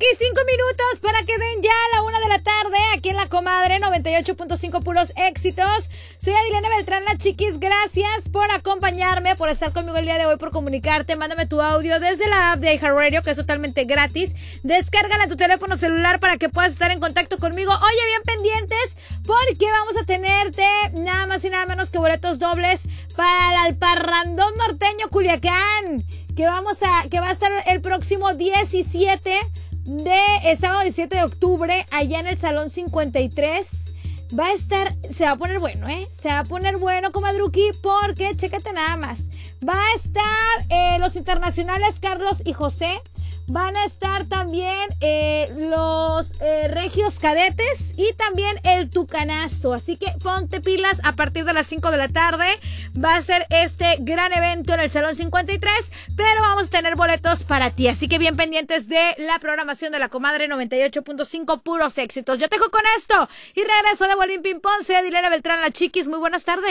5 minutos para que den ya la 1 de la tarde aquí en La Comadre 98.5 puros éxitos. Soy Adilena Beltrán, la Chiquis. Gracias por acompañarme, por estar conmigo el día de hoy, por comunicarte. Mándame tu audio desde la app de iHeartRadio, que es totalmente gratis. Descárgala en tu teléfono celular para que puedas estar en contacto conmigo. Oye, bien pendientes, porque vamos a tenerte nada más y nada menos que boletos dobles para el Alparrandón Norteño Culiacán, que va a estar el próximo 17 sábado 17 de octubre, allá en el Salón 53. Se va a poner bueno, se va a poner bueno, comadruqui, porque, chécate nada más, va a estar los internacionales Carlos y José, van a estar también los Regios Cadetes y también el Tucanazo. Así que ponte pilas, a partir de las 5 de la tarde va a ser este gran evento en el Salón 53, pero vamos a tener boletos para ti. Así que bien pendientes de la programación de La Comadre 98.5 puros éxitos. Yo te dejo con esto y regreso de Bolín Ping Pong. Soy Adilena Beltrán, la Chiquis. Muy buenas tardes.